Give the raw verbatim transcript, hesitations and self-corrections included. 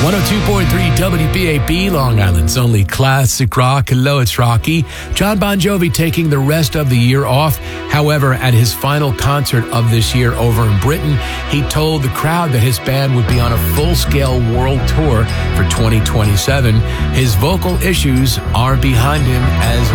one oh two point three W B A B, Long Island's only classic rock. Hello, it's Rocky. John Bon Jovi taking the rest of the year off. However, at his final concert of this year over in Britain, he told the crowd that his band would be on a full-scale world tour for twenty twenty-seven. His vocal issues are behind him as